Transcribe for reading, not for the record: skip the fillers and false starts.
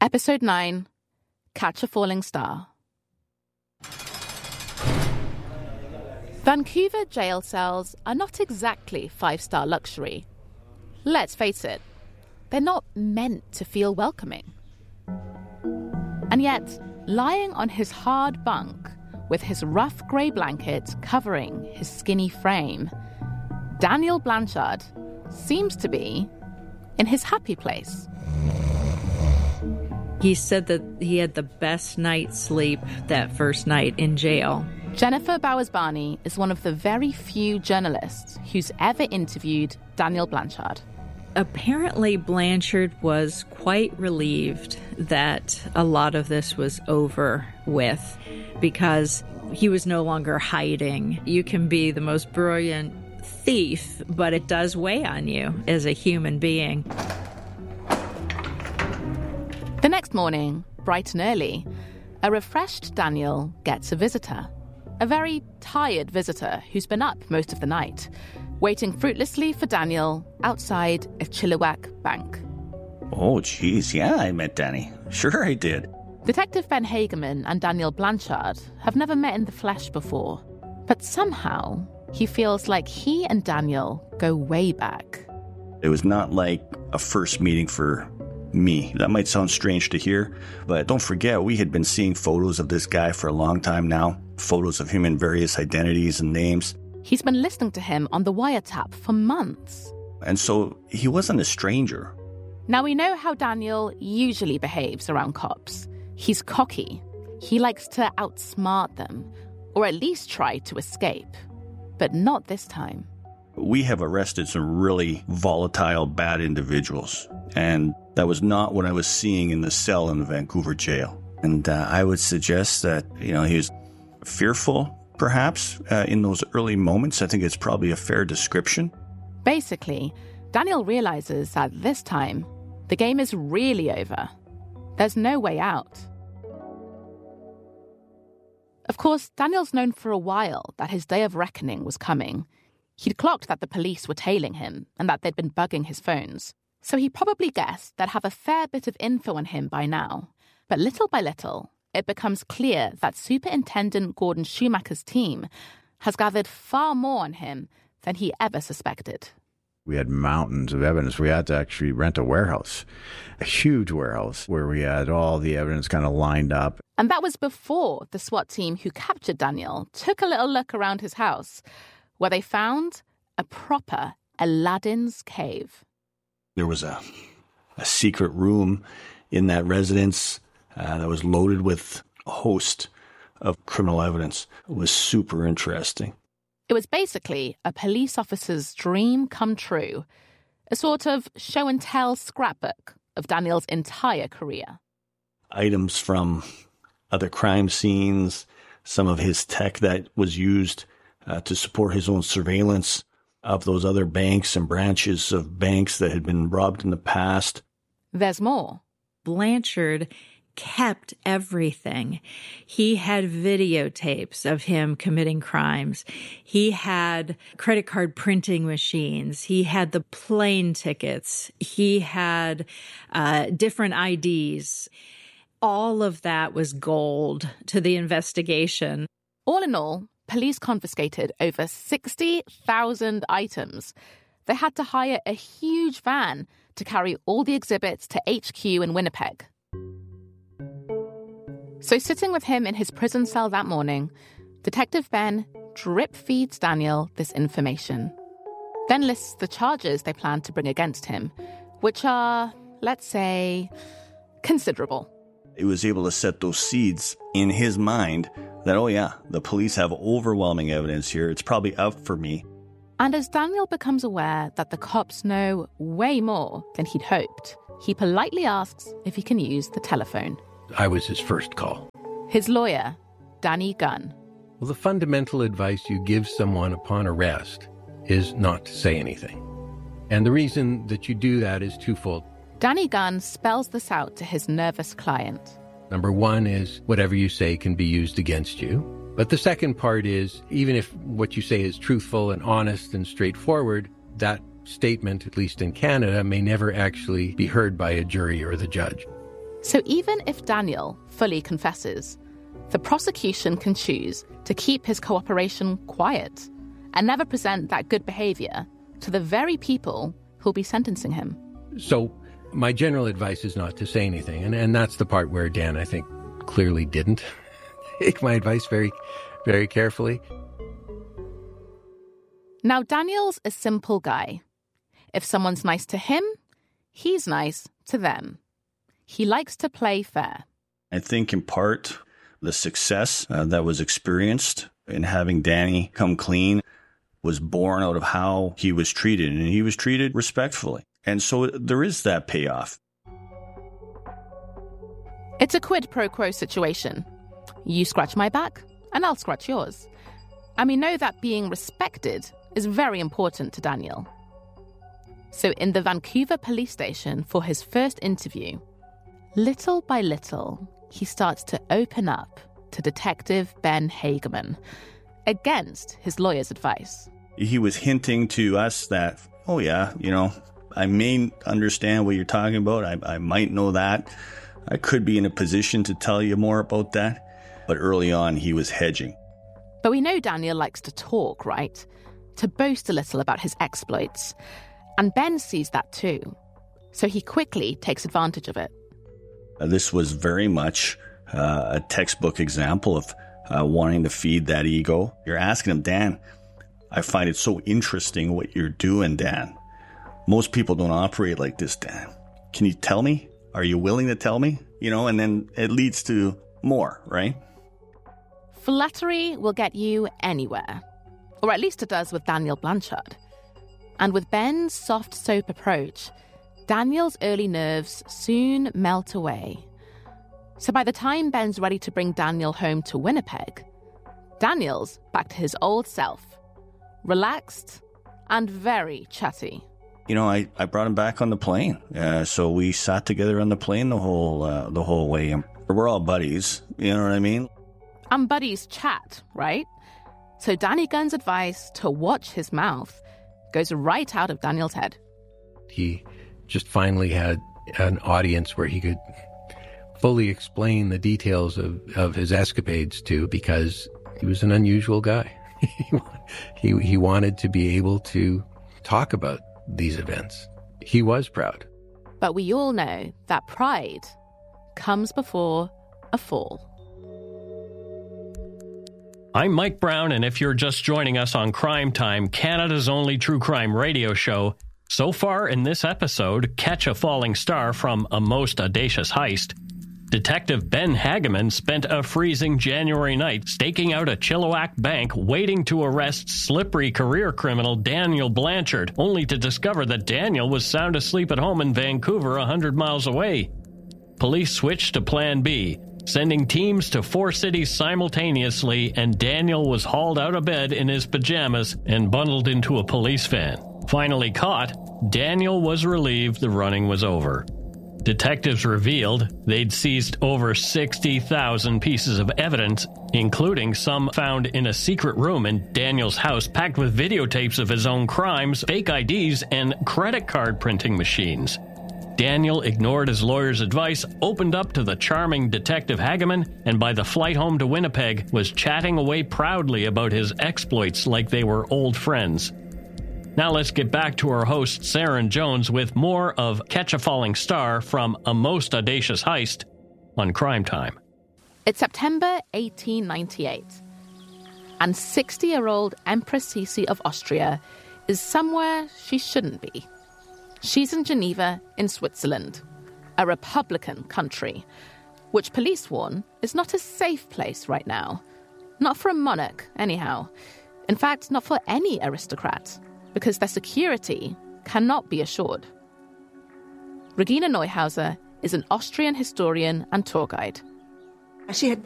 Episode 9, Catch a Falling Star. Vancouver jail cells are not exactly five-star luxury. Let's face it, they're not meant to feel welcoming. And yet, lying on his hard bunk, with his rough grey blanket covering his skinny frame, Daniel Blanchard seems to be in his happy place. He said that he had the best night's sleep that first night in jail. Jennifer Bowers-Barney is one of the very few journalists who's ever interviewed Daniel Blanchard. Apparently, Blanchard was quite relieved that a lot of this was over with because he was no longer hiding. You can be the most brilliant thief, but it does weigh on you as a human being. The next morning, bright and early, a refreshed Daniel gets a visitor. A very tired visitor who's been up most of the night, waiting fruitlessly for Daniel outside a Chilliwack bank. Oh, geez, yeah, I met Danny. Sure I did. Detective Ben Hageman and Daniel Blanchard have never met in the flesh before, but somehow he feels like he and Daniel go way back. It was not like a first meeting for me. That might sound strange to hear, but don't forget, we had been seeing photos of this guy for a long time now. Photos of him in various identities and names. He's been listening to him on the wiretap for months. And so he wasn't a stranger. Now we know how Daniel usually behaves around cops. He's cocky. He likes to outsmart them, or at least try to escape. But not this time. We have arrested some really volatile, bad individuals. And that was not what I was seeing in the cell in the Vancouver jail. And I would suggest that, he was fearful, perhaps, in those early moments. I think it's probably a fair description. Basically, Daniel realizes that this time, the game is really over. There's no way out. Of course, Daniel's known for a while that his day of reckoning was coming. He'd clocked that the police were tailing him and that they'd been bugging his phones. So he probably guessed they'd have a fair bit of info on him by now. But little by little, it becomes clear that Superintendent Gordon Schumacher's team has gathered far more on him than he ever suspected. We had mountains of evidence. We had to actually rent a warehouse, a huge warehouse, where we had all the evidence kind of lined up. And that was before the SWAT team who captured Daniel took a little look around his house, where they found a proper Aladdin's cave. There was a secret room in that residence that was loaded with a host of criminal evidence. It was super interesting. It was basically a police officer's dream come true, a sort of show-and-tell scrapbook of Daniel's entire career. Items from other crime scenes, some of his tech that was used to support his own surveillance of those other banks and branches of banks that had been robbed in the past. There's more. Blanchard kept everything. He had videotapes of him committing crimes. He had credit card printing machines. He had the plane tickets. He had different IDs. All of that was gold to the investigation. All in all, police confiscated over 60,000 items. They had to hire a huge van to carry all the exhibits to HQ in Winnipeg. So sitting with him in his prison cell that morning, Detective Ben drip feeds Daniel this information, then lists the charges they plan to bring against him, which are, let's say, considerable. He was able to set those seeds in his mind that, oh yeah, the police have overwhelming evidence here. It's probably out for me. And as Daniel becomes aware that the cops know way more than he'd hoped, he politely asks if he can use the telephone. I was his first call. His lawyer, Danny Gunn. Well, the fundamental advice you give someone upon arrest is not to say anything. And the reason that you do that is twofold. Danny Gunn spells this out to his nervous client. Number one is whatever you say can be used against you. But the second part is, even if what you say is truthful and honest and straightforward, that statement, at least in Canada, may never actually be heard by a jury or the judge. So even if Daniel fully confesses, the prosecution can choose to keep his cooperation quiet and never present that good behavior to the very people who'll be sentencing him. So my general advice is not to say anything. And that's the part where Dan, I think, clearly didn't take my advice very, very carefully. Now, Daniel's a simple guy. If someone's nice to him, he's nice to them. He likes to play fair. I think in part the success that was experienced in having Danny come clean was born out of how he was treated, and he was treated respectfully. And so there is that payoff. It's a quid pro quo situation. You scratch my back, and I'll scratch yours. And we know that being respected is very important to Daniel. So in the Vancouver police station for his first interview, little by little, he starts to open up to Detective Ben Hageman against his lawyer's advice. He was hinting to us that, oh yeah, I may understand what you're talking about. I might know that. I could be in a position to tell you more about that. But early on, he was hedging. But we know Daniel likes to talk, right? To boast a little about his exploits. And Ben sees that too. So he quickly takes advantage of it. This was very much a textbook example of wanting to feed that ego. You're asking him, Dan, I find it so interesting what you're doing, Dan. Most people don't operate like this, Dan. Can you tell me? Are you willing to tell me? And then it leads to more, right? Flattery will get you anywhere. Or at least it does with Daniel Blanchard. And with Ben's soft soap approach, Daniel's early nerves soon melt away. So by the time Ben's ready to bring Daniel home to Winnipeg, Daniel's back to his old self, relaxed and very chatty. I brought him back on the plane. So we sat together on the plane the whole way. And we're all buddies, you know what I mean? And buddies chat, right? So Danny Gunn's advice to watch his mouth goes right out of Daniel's head. He just finally had an audience where he could fully explain the details of his escapades to, because he was an unusual guy. He wanted to be able to talk about these events. He was proud. But we all know that pride comes before a fall. I'm Mike Brown, and if you're just joining us on Crime Time, Canada's only true crime radio show, so far in this episode, Catch a Falling Star from A Most Audacious Heist, Detective Ben Hageman spent a freezing January night staking out a Chilliwack bank waiting to arrest slippery career criminal Daniel Blanchard, only to discover that Daniel was sound asleep at home in Vancouver 100 miles away. Police switched to Plan B, sending teams to 4 cities simultaneously, and Daniel was hauled out of bed in his pajamas and bundled into a police van. Finally caught, Daniel was relieved the running was over. Detectives revealed they'd seized over 60,000 pieces of evidence, including some found in a secret room in Daniel's house packed with videotapes of his own crimes, fake IDs, and credit card printing machines. Daniel ignored his lawyer's advice, opened up to the charming Detective Hageman, and by the flight home to Winnipeg was chatting away proudly about his exploits like they were old friends. Now let's get back to our host, Saren Jones, with more of Catch a Falling Star from A Most Audacious Heist on Crime Time. It's September 1898, and 60-year-old Empress Sisi of Austria is somewhere she shouldn't be. She's in Geneva, in Switzerland, a Republican country, which police warn is not a safe place right now. Not for a monarch, anyhow. In fact, not for any aristocrat, because their security cannot be assured. Regina Neuhauser is an Austrian historian and tour guide. She had